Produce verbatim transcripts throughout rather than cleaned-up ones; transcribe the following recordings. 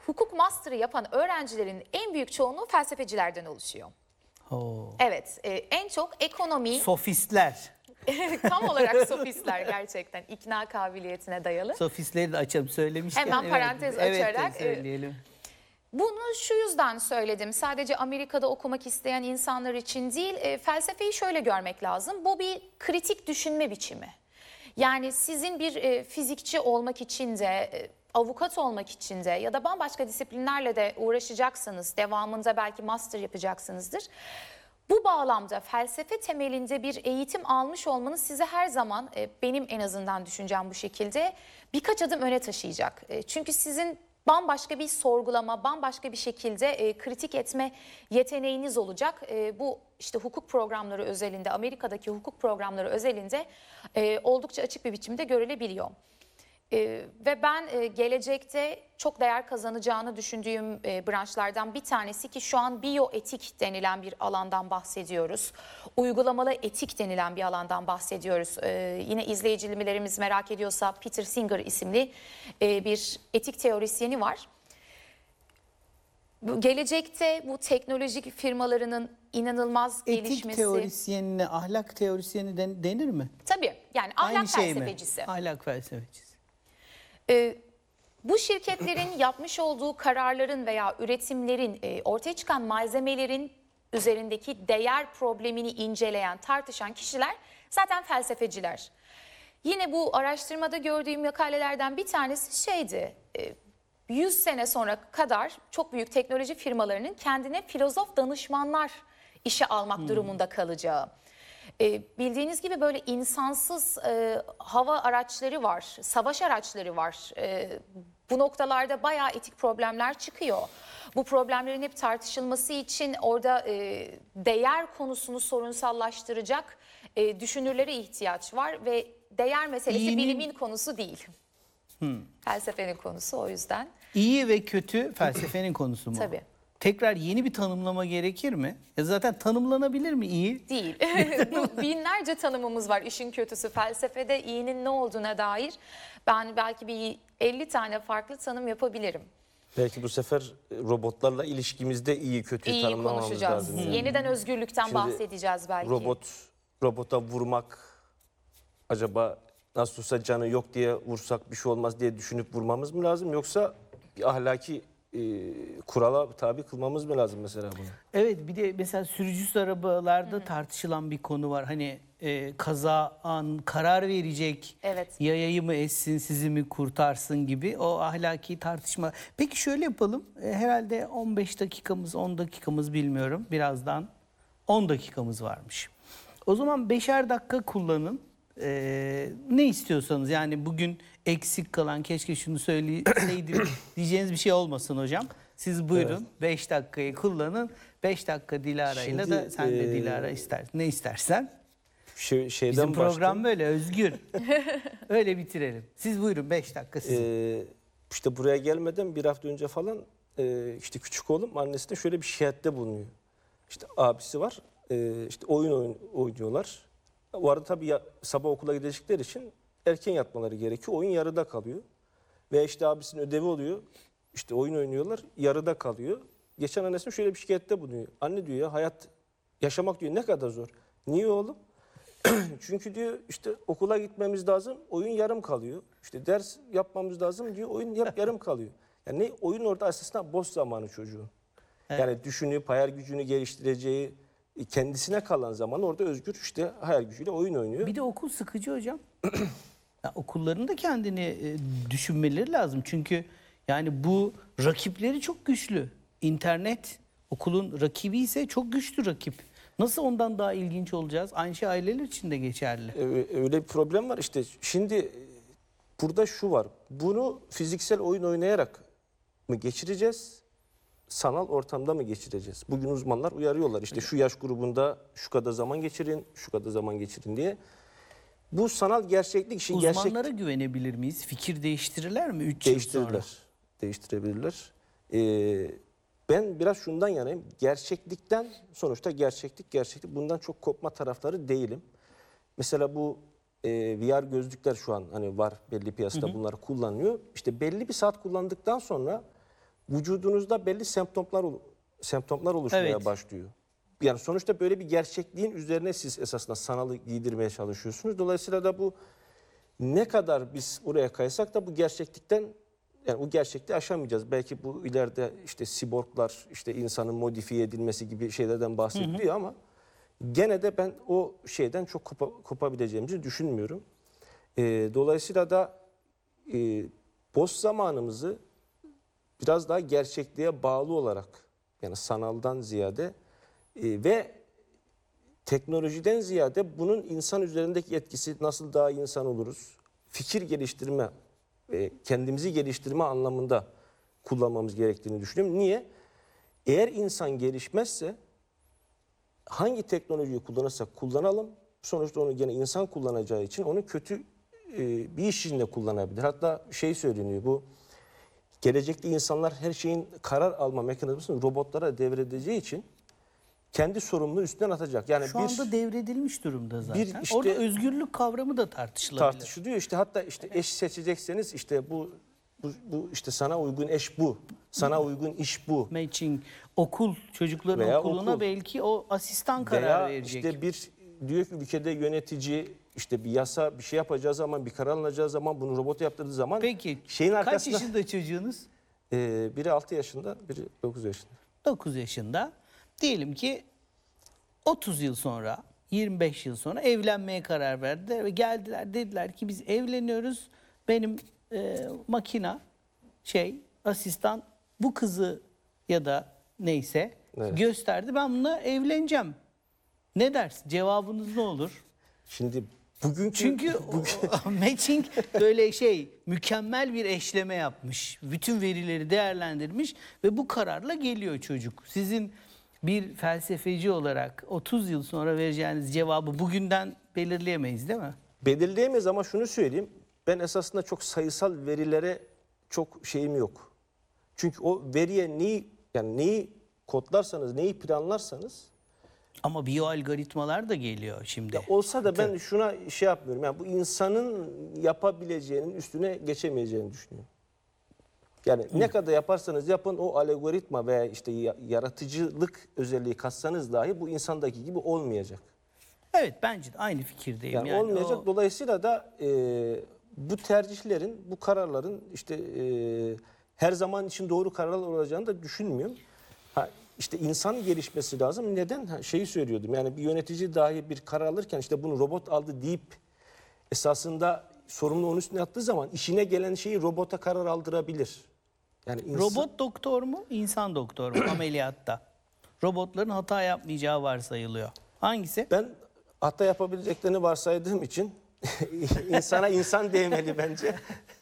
hukuk master'ı yapan öğrencilerin en büyük çoğunluğu felsefecilerden oluşuyor. Oo. Evet, e, en çok ekonomi, Sofistler. tam olarak sofistler gerçekten ikna kabiliyetine dayalı. Sofistleri de açalım söylemişken. Hemen parantez evet, açarak, Evet, söyleyelim. Bunu şu yüzden söyledim. Sadece Amerika'da okumak isteyen insanlar için değil, e, felsefeyi şöyle görmek lazım. Bu bir kritik düşünme biçimi. Yani sizin bir e, fizikçi olmak için de, e, avukat olmak için de ya da bambaşka disiplinlerle de uğraşacaksanız, devamında belki master yapacaksınızdır. Bu bağlamda felsefe temelinde bir eğitim almış olmanız size her zaman, e, benim en azından düşüncem bu şekilde, birkaç adım öne taşıyacak. E, çünkü sizin bambaşka bir sorgulama, bambaşka bir şekilde e, kritik etme yeteneğiniz olacak. E, bu işte hukuk programları özelinde, Amerika'daki hukuk programları özelinde e, oldukça açık bir biçimde görülebiliyor. E, ve ben e, gelecekte çok değer kazanacağını düşündüğüm e, branşlardan bir tanesi ki şu an biyoetik denilen bir alandan bahsediyoruz. Uygulamalı etik denilen bir alandan bahsediyoruz. E, yine izleyicilerimiz merak ediyorsa Peter Singer isimli e, bir etik teorisyeni var. Gelecekte bu teknolojik firmalarının inanılmaz Etik gelişmesi... teorisyenine ahlak teorisyeni den- denir mi? Tabii, yani ahlak Aynı şey felsefecisi. mi? Ahlak felsefecisi. Ee, bu şirketlerin yapmış olduğu kararların veya üretimlerin, e, ortaya çıkan malzemelerin üzerindeki değer problemini inceleyen, tartışan kişiler zaten felsefeciler. Yine bu araştırmada gördüğüm makalelerden bir tanesi şeydi, e, yüz sene sonra kadar çok büyük teknoloji firmalarının kendine filozof danışmanlar işe almak hmm. durumunda kalacağı. E, bildiğiniz gibi böyle insansız e, hava araçları var, savaş araçları var. E, bu noktalarda bayağı etik problemler çıkıyor. Bu problemlerin hep tartışılması için orada e, değer konusunu sorunsallaştıracak e, düşünürlere ihtiyaç var ve değer meselesi İyinin... bilimin konusu değil. Hmm. Felsefenin konusu o yüzden. İyi ve kötü felsefenin konusu mu? Tabii. Tekrar yeni bir tanımlama gerekir mi? Ya zaten tanımlanabilir mi iyi? Değil. Binlerce tanımımız var işin kötüsü. Felsefede iyinin ne olduğuna dair ben belki bir elli tane farklı tanım yapabilirim. Belki bu sefer robotlarla ilişkimizde iyi kötüyü İyi tanımlamamız konuşacağız. lazım. Yani. Yeniden özgürlükten Şimdi bahsedeceğiz belki. Robot, robota vurmak acaba nasıl olsa canı yok diye vursak bir şey olmaz diye düşünüp vurmamız mı lazım? Yoksa bir ahlaki e, kurala tabi kılmamız mı lazım mesela bunu? Evet, bir de mesela sürücüsüz arabalarda Hı-hı. tartışılan bir konu var. Hani e, kaza an karar verecek, evet. yayayı mı etsin sizi mi kurtarsın gibi o ahlaki tartışma. Peki şöyle yapalım, e, herhalde on beş dakikamız on dakikamız bilmiyorum, birazdan on dakikamız varmış. O zaman beşer dakika kullanın. Ee, ne istiyorsanız, yani bugün eksik kalan keşke şunu söyleseydim diyeceğiniz bir şey olmasın hocam. Siz buyurun beş evet. dakikayı kullanın. beş dakika Dilara'yla da sen de e, Dilara ister. Ne istersen. Şey, şeyden Bizim program başlayayım. böyle özgür. Öyle bitirelim. Siz buyurun beş dakika sizin. Ee, işte buraya gelmeden bir hafta önce falan e, işte küçük oğlum annesine şöyle bir şikayette bulunuyor. İşte abisi var. E, işte oyun oyun oynuyorlar. O arada tabii ya, sabah okula gidecekleri için erken yatmaları gerekiyor. Oyun yarıda kalıyor. Ve işte abisinin ödevi oluyor. İşte oyun oynuyorlar, yarıda kalıyor. Geçen annesine şöyle bir şikayette bulunuyor. Anne diyor ya, hayat yaşamak diyor ne kadar zor. Niye oğlum? Çünkü diyor işte okula gitmemiz lazım, oyun yarım kalıyor. İşte ders yapmamız lazım diyor, oyun yap yarım kalıyor. Yani ne, oyun orada aslında boş zamanı çocuğun. Evet. Yani düşünüp hayal gücünü geliştireceği, kendisine kalan zaman orada özgür işte hayal gücüyle oyun oynuyor. Bir de okul sıkıcı hocam. Ya okulların da kendini e, düşünmeleri lazım. Çünkü yani bu rakipleri çok güçlü. İnternet okulun rakibi ise çok güçlü rakip. Nasıl ondan daha ilginç olacağız? Aynı şey aileler için de geçerli. Öyle bir problem var işte. Şimdi burada şu var. Bunu fiziksel oyun oynayarak mı geçireceğiz? Sanal ortamda mı geçireceğiz? Bugün uzmanlar uyarıyorlar. İşte şu yaş grubunda şu kadar zaman geçirin, şu kadar zaman geçirin diye. Bu sanal gerçeklik işi Uzmanlara gerçek... güvenebilir miyiz? Fikir değiştirirler mi? üç yıl sonra. Değiştirirler. Değiştirebilirler. Ee, ben biraz şundan yanayım. Gerçeklikten sonuçta gerçeklik gerçeklik. Bundan çok kopma tarafları değilim. Mesela bu e, V R gözlükler şu an hani var belli piyasada, hı hı. bunlar kullanılıyor. İşte belli bir saat kullandıktan sonra vücudunuzda belli semptomlar ol- semptomlar oluşmaya Evet. başlıyor. Yani sonuçta böyle bir gerçekliğin üzerine siz esasında sanalı giydirmeye çalışıyorsunuz. Dolayısıyla da bu ne kadar biz oraya kaysak da bu gerçeklikten, yani o gerçekliği aşamayacağız. Belki bu ileride işte siborglar, işte insanın modifiye edilmesi gibi şeylerden bahsediliyor ama gene de ben o şeyden çok kopa- kopabileceğimizi düşünmüyorum. Ee, dolayısıyla da e, boş zamanımızı biraz daha gerçekliğe bağlı olarak, yani sanaldan ziyade e, ve teknolojiden ziyade bunun insan üzerindeki etkisi, nasıl daha iyi insan oluruz, fikir geliştirme ve kendimizi geliştirme anlamında kullanmamız gerektiğini düşünüyorum. Niye? Eğer insan gelişmezse hangi teknolojiyi kullanırsak kullanalım, sonuçta onu gene insan kullanacağı için onu kötü e, bir iş içinde kullanabilir. Hatta şey söyleniyor, bu gelecekte insanlar her şeyin karar alma mekanizmasını robotlara devredeceği için kendi sorumluluğu üstünden atacak. Yani Şu bir anda devredilmiş durumda zaten. bir işte- Orada özgürlük kavramı da tartışılabilir. tartışılıyor. İşte hatta işte eş seçecekseniz işte bu bu, bu işte sana uygun eş bu. Sana uygun iş bu. Matching, okul, çocukların Veya okuluna okul. belki o asistan karar Veya verecek. işte bir diyor ki ülkede yönetici işte bir yasa bir şey yapacağı zaman, bir karar alınacağı zaman, bunu robot yaptırdığı zaman Peki şeyin kaç arkasında yaşında çocuğunuz? e, biri altı yaşında, biri dokuz yaşında. dokuz yaşında. Diyelim ki otuz yıl sonra, yirmi beş yıl sonra evlenmeye karar verdiler ve geldiler, dediler ki biz evleniyoruz. Benim e, makina şey asistan bu kızı ya da neyse Evet. gösterdi. Ben bununla evleneceğim. Ne dersin? Cevabınız ne olur? Şimdi bugünkü Çünkü o- matching böyle şey mükemmel bir eşleme yapmış. Bütün verileri değerlendirmiş ve bu kararla geliyor çocuk. Sizin bir felsefeci olarak otuz yıl sonra vereceğiniz cevabı bugünden belirleyemeyiz değil mi? belirleyemeyiz ama şunu söyleyeyim. Ben esasında çok sayısal verilere çok şeyim yok. Çünkü o veriye neyi, yani neyi kodlarsanız, neyi planlarsanız Ama biyo algoritmalar da geliyor şimdi. ya olsa da ben şuna şey yapmıyorum. Yani bu insanın yapabileceğinin üstüne geçemeyeceğini düşünüyorum. Yani ne kadar yaparsanız yapın o algoritma veya işte ya- yaratıcılık özelliği katsanız dahi bu insandaki gibi olmayacak. Evet bence de aynı fikirdeyim. Yani, Yani olmayacak. o- Dolayısıyla da e, bu tercihlerin, bu kararların işte e, her zaman için doğru kararlar olacağını da düşünmüyorum. Ha, işte insan gelişmesi lazım. Neden? Ha, şeyi söylüyordum. Yani bir yönetici dahi bir karar alırken işte bunu robot aldı deyip esasında sorumlu onun üstüne attığı zaman işine gelen şeyi robota karar aldırabilir. Yani insan- Robot doktor mu, insan doktor mu ameliyatta? Robotların hata yapmayacağı varsayılıyor. Hangisi? Ben hata yapabileceklerini varsaydığım için insana insan değmeli bence.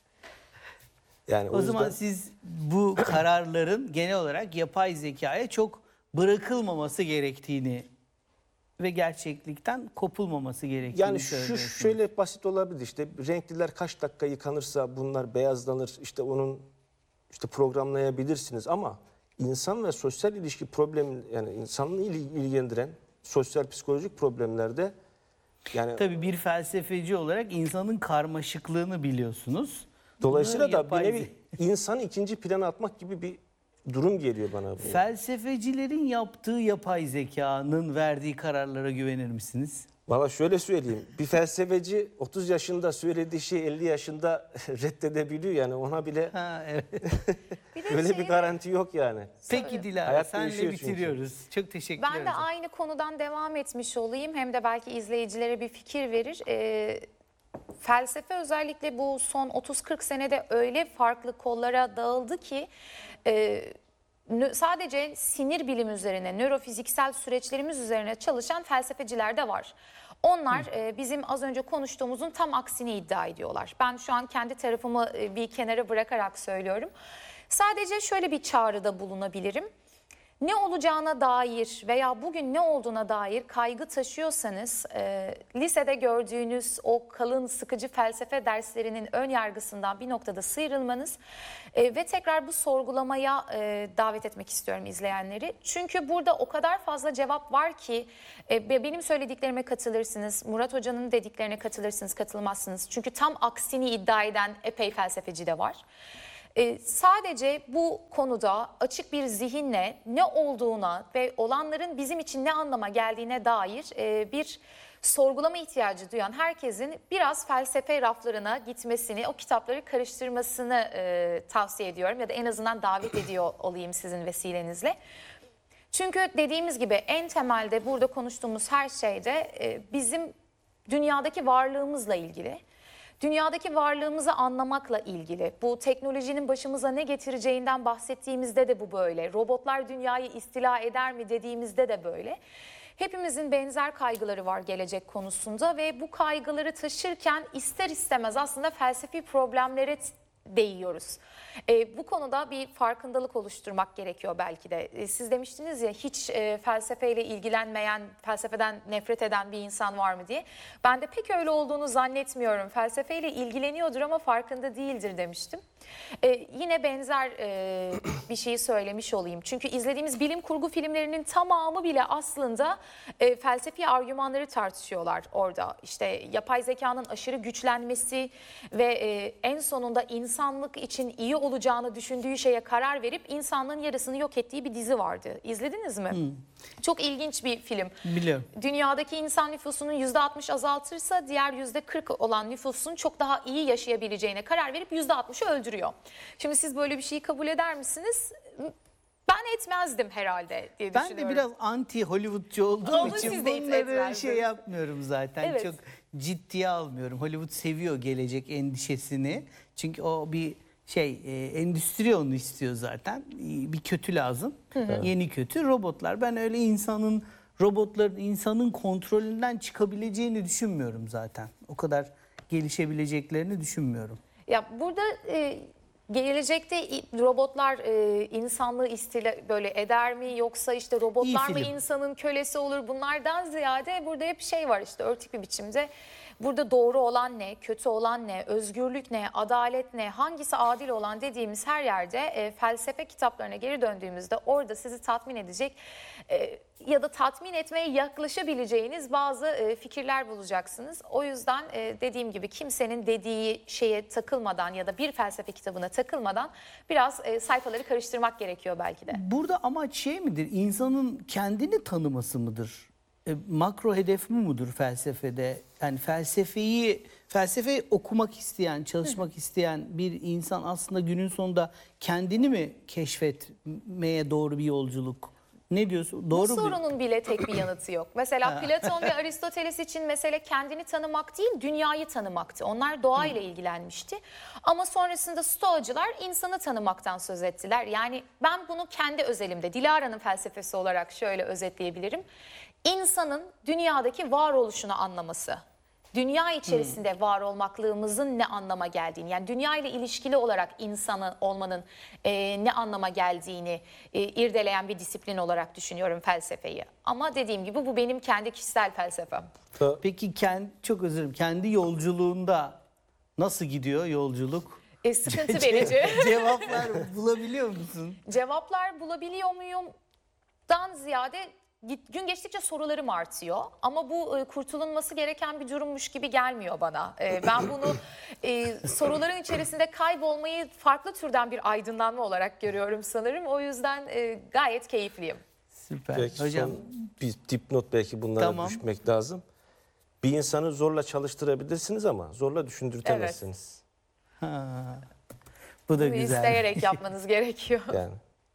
Yani o, O zaman yüzden- siz bu kararların genel olarak yapay zekaya çok bırakılmaması gerektiğini ve gerçeklikten kopulmaması gerektiğini yani şu söylüyorsunuz. şöyle basit olabilir, işte renkliler kaç dakika yıkanırsa bunlar beyazlanır, işte onun işte programlayabilirsiniz ama insan ve sosyal ilişki problemi, yani insanlığı il- ilgilendiren sosyal psikolojik problemlerde yani Tabii bir felsefeci olarak insanın karmaşıklığını biliyorsunuz. dolayısıyla Bunu da bir yapay nevi ze- insanı ikinci plana atmak gibi bir durum geliyor bana. bu. Felsefecilerin yaptığı yapay zekanın verdiği kararlara güvenir misiniz? Valla şöyle söyleyeyim. Bir felsefeci otuz yaşında söylediği şeyi elli yaşında reddedebiliyor, yani ona bile Ha evet. Bir de öyle şey- bir garanti yok yani. Peki Dilara Hayat senle değişiyor çünkü. bitiriyoruz. Çok teşekkür Ben ederim. de aynı konudan devam etmiş olayım. Hem de belki izleyicilere bir fikir verir. Ee, felsefe özellikle bu son otuz kırk senede öyle farklı kollara dağıldı ki e, nö- sadece sinir bilim üzerine, nörofiziksel süreçlerimiz üzerine çalışan felsefeciler de var. Onlar e, bizim az önce konuştuğumuzun tam aksini iddia ediyorlar. Ben şu an kendi tarafımı e, bir kenara bırakarak söylüyorum. Sadece şöyle bir çağrıda bulunabilirim. Ne olacağına dair veya bugün ne olduğuna dair kaygı taşıyorsanız e, lisede gördüğünüz o kalın sıkıcı felsefe derslerinin ön yargısından bir noktada sıyrılmanız e, ve tekrar bu sorgulamaya e, davet etmek istiyorum izleyenleri. Çünkü burada o kadar fazla cevap var ki e, be- benim söylediklerime katılırsınız, Murat Hoca'nın dediklerine katılırsınız, katılmazsınız. Çünkü tam aksini iddia eden epey felsefeci de var. Ee, sadece bu konuda açık bir zihinle ne olduğuna ve olanların bizim için ne anlama geldiğine dair e, bir sorgulama ihtiyacı duyan herkesin biraz felsefe raflarına gitmesini, o kitapları karıştırmasını e, tavsiye ediyorum ya da en azından davet ediyor olayım sizin vesilenizle. Çünkü dediğimiz gibi en temelde burada konuştuğumuz her şeyde e, bizim dünyadaki varlığımızla ilgili. Dünyadaki varlığımızı anlamakla ilgili. Bu teknolojinin başımıza ne getireceğinden bahsettiğimizde de bu böyle. Robotlar dünyayı istila eder mi dediğimizde de böyle. Hepimizin benzer kaygıları var gelecek konusunda ve bu kaygıları taşırken ister istemez aslında felsefi problemlere değiyoruz. E, bu konuda bir farkındalık oluşturmak gerekiyor belki de. E, siz demiştiniz ya hiç e, felsefeyle ilgilenmeyen, felsefeden nefret eden bir insan var mı diye. Ben de pek öyle olduğunu zannetmiyorum. Felsefeyle ilgileniyordur ama farkında değildir demiştim. E, yine benzer e, bir şeyi söylemiş olayım. Çünkü izlediğimiz bilim kurgu filmlerinin tamamı bile aslında e, felsefi argümanları tartışıyorlar orada. İşte yapay zekanın aşırı güçlenmesi ve e, en sonunda insanlık için iyi olacağını düşündüğü şeye karar verip insanlığın yarısını yok ettiği bir dizi vardı. İzlediniz mi? Hmm. Çok ilginç bir film. Biliyorum. Dünyadaki insan nüfusunun yüzde altmış azaltırsa diğer yüzde kırk olan nüfusun çok daha iyi yaşayabileceğine karar verip yüzde altmışı öldürüyor. Şimdi siz böyle bir şeyi kabul eder misiniz? Ben etmezdim herhalde diye Ben düşünüyorum. de biraz anti Hollywoodcu olduğum Ama için siz de bunları etmezdiniz. şey yapmıyorum zaten. Evet. Çok ciddiye almıyorum. Hollywood seviyor gelecek endişesini. Çünkü o bir şey e, endüstri onu istiyor zaten. E, Bir kötü lazım. Yeni kötü robotlar. Ben öyle insanın robotların insanın kontrolünden çıkabileceğini düşünmüyorum zaten. O kadar gelişebileceklerini düşünmüyorum. Ya burada e, gelecekte robotlar e, insanlığı istila böyle eder mi yoksa işte robotlar İyi mı film. insanın kölesi olur, bunlardan ziyade burada hep şey var işte örtük bir biçimde. Burada doğru olan ne, kötü olan ne, özgürlük ne, adalet ne, hangisi adil olan dediğimiz her yerde e, felsefe kitaplarına geri döndüğümüzde orada sizi tatmin edecek e, ya da tatmin etmeye yaklaşabileceğiniz bazı e, fikirler bulacaksınız. O yüzden e, dediğim gibi kimsenin dediği şeye takılmadan ya da bir felsefe kitabına takılmadan biraz e, sayfaları karıştırmak gerekiyor belki de. Burada amaç şey midir? İnsanın kendini tanıması mıdır? E, makro hedef mi mudur felsefede? Yani felsefeyi felsefe okumak isteyen, çalışmak isteyen bir insan aslında günün sonunda kendini mi keşfetmeye doğru bir yolculuk? Ne diyorsun? Doğru Bu bir... sorunun bile tek bir yanıtı yok. Mesela Platon ve Aristoteles için mesele kendini tanımak değil, dünyayı tanımaktı. Onlar doğayla ilgilenmişti. Ama sonrasında Stoacılar insanı tanımaktan söz ettiler. Yani ben bunu kendi özelimde, Dilara'nın felsefesi olarak şöyle özetleyebilirim. İnsanın dünyadaki varoluşunu anlaması. Dünya içerisinde hmm. var olmaklığımızın ne anlama geldiğini, yani dünya ile ilişkili olarak insanı olmanın e, ne anlama geldiğini e, irdeleyen bir disiplin olarak düşünüyorum felsefeyi. Ama dediğim gibi bu benim kendi kişisel felsefem. Peki kendi, çok özür dilerim, kendi yolculuğunda nasıl gidiyor yolculuk? E, sıkıntı verici. Cevaplar bulabiliyor musun? Cevaplar bulabiliyor muyum?dan ziyade gün geçtikçe sorularım artıyor ama bu e, kurtulunması gereken bir durummuş gibi gelmiyor bana. E, ben bunu e, soruların içerisinde kaybolmayı farklı türden bir aydınlanma olarak görüyorum sanırım. O yüzden e, gayet keyifliyim. Süper. Belki Hocam. son bir dipnot belki bunlara Tamam. düşmek lazım. Bir insanı zorla çalıştırabilirsiniz ama zorla düşündürtemezsiniz. Ha, bu da Bunu güzel. isteyerek yapmanız gerekiyor. Yani.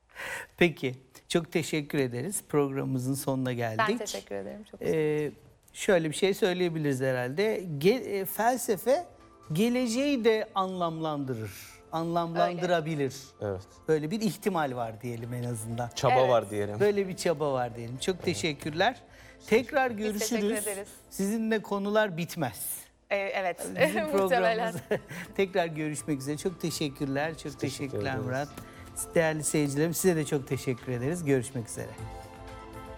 Peki, çok teşekkür ederiz. Programımızın sonuna geldik. Ben teşekkür ederim. Çok Ee, şöyle bir şey söyleyebiliriz herhalde. Ge- e, felsefe geleceği de anlamlandırır, anlamlandırabilir. Evet. Böyle bir ihtimal var diyelim en azından. Çaba Evet. var diyelim. Böyle bir çaba var diyelim. Çok teşekkürler. Tekrar teşekkür görüşürüz. ederiz. Sizinle konular bitmez. Ee, evet. Bizim Muhtemelen. programımızda tekrar görüşmek üzere. Çok teşekkürler. Çok teşekkür teşekkürler ederiz. Murat. Değerli seyircilerim, size de çok teşekkür ederiz. Görüşmek üzere.